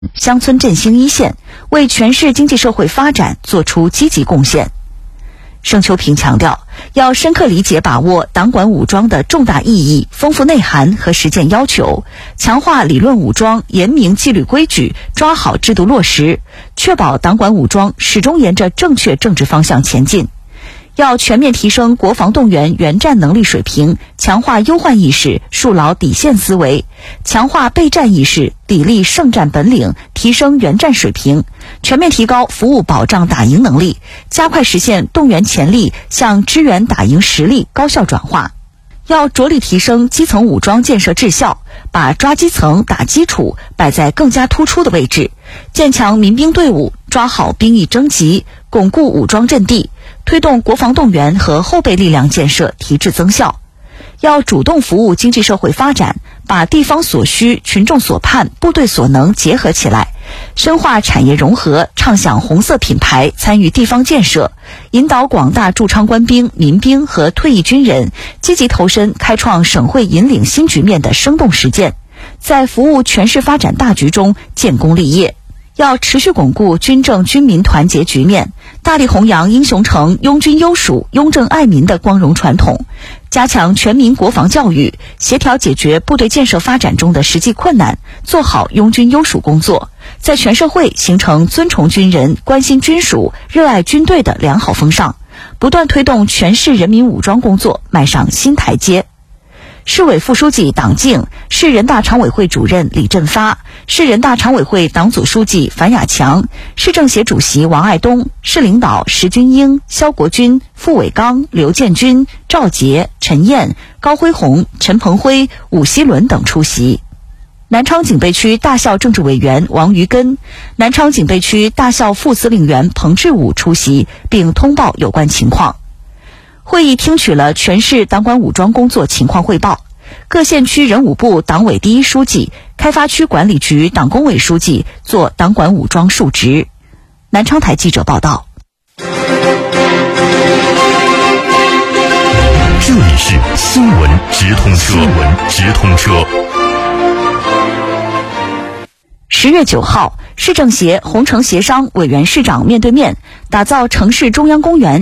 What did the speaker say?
乡村振兴一线，为全市经济社会发展作出积极贡献。盛秋平强调，要深刻理解把握党管武装的重大意义、丰富内涵和实践要求，强化理论武装，严明纪律规矩，抓好制度落实，确保党管武装始终沿着正确政治方向前进。要全面提升国防动员援战能力水平，强化忧患意识，树牢底线思维，强化备战意识，砥砺胜战本领，提升援战水平，全面提高服务保障打赢能力，加快实现动员潜力向支援打赢实力高效转化。要着力提升基层武装建设质效，把抓基层打基础摆在更加突出的位置，建强民兵队伍，抓好兵役征集，巩固武装阵地，推动国防动员和后备力量建设提质增效。要主动服务经济社会发展，把地方所需、群众所盼、部队所能结合起来，深化产业融合，唱响红色品牌，参与地方建设，引导广大驻昌官兵、民兵和退役军人积极投身开创省会引领新局面的生动实践，在服务全市发展大局中建功立业。要持续巩固军政军民团结局面，大力弘扬英雄城、拥军优属、拥政爱民的光荣传统，加强全民国防教育，协调解决部队建设发展中的实际困难，做好拥军优属工作，在全社会形成尊崇军人、关心军属、热爱军队的良好风尚，不断推动全市人民武装工作迈上新台阶。市委副书记党静、市人大常委会主任李振发、市人大常委会党组书记樊亚强、市政协主席王爱东、市领导石军英、肖国军、傅伟刚、刘建军、赵杰、陈燕、高辉红、陈鹏辉、武希伦等出席。南昌警备区大校政治委员王于根、南昌警备区大校副司令员彭志武出席并通报有关情况。会议听取了全市党管武装工作情况汇报，各县区人武部党委第一书记、开发区管理局党工委书记做党管武装述职。南昌台记者报道。 这里是新闻直通车。 10月9号，市政协、红城协商委员市长面对面，打造城市中央公园